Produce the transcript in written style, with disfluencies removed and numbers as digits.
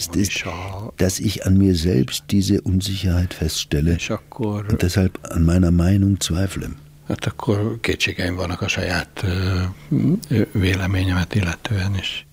Schlimmste ist, dass ich an mir selbst diese Unsicherheit feststelle und deshalb an meiner Meinung zweifle. Hát akkor kétségeim vannak a saját véleményemet illetően is.